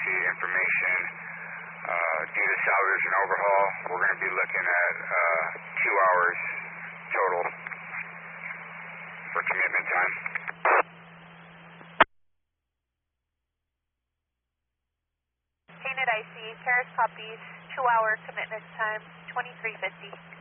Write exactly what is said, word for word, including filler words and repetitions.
see information. Uh, due to salvage and overhaul, we're going to be looking at uh, two hours total for commitment time. Painted I C, Terrace copies, two hour commitment time, twenty-three fifty.